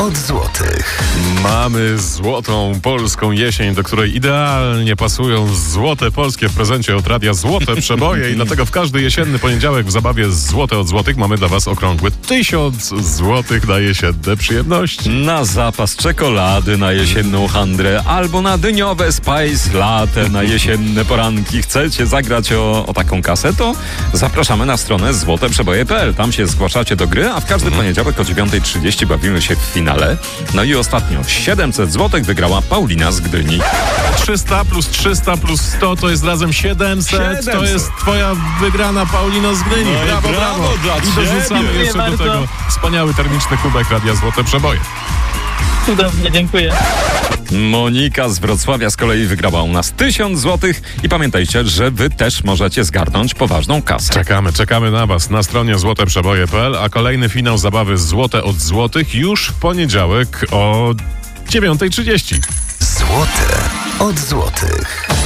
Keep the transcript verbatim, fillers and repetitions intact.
od złotych. Mamy złotą polską jesień, do której idealnie pasują złote polskie w prezencie od radia Złote Przeboje i dlatego w każdy jesienny poniedziałek w zabawie Złote od złotych mamy dla was okrągły tysiąc złotych na jesienne przyjemności. Na zapas czekolady na jesienną handrę albo na dyniowe Spice Latte na jesienne poranki. Chcecie zagrać o, o taką kasę? To zapraszamy na stronę złote przeboje kropka p l. Tam się zgłaszacie do gry, a w każdy poniedziałek o dziewiąta trzydzieści bawimy się w finale. No i ostatnio siedemset złotych wygrała Paulina z Gdyni. trzysta plus trzysta plus sto to jest razem siedemset. siedemset. To jest twoja wygrana, Paulino z Gdyni. No i brawo, brawo brawo. dla I dorzucamy ciebie. jeszcze Dziękuję do tego bardzo. wspaniały termiczny kubek radia Złote Przeboje. Cudownie, dziękuję. Monika z Wrocławia z kolei wygrała u nas tysiąc złotych i pamiętajcie, że wy też możecie zgarnąć poważną kasę. Czekamy, czekamy na was na stronie złote przeboje kropka p l, a kolejny finał zabawy Złote od złotych już w poniedziałek o dziewiąta trzydzieści. Złote od złotych.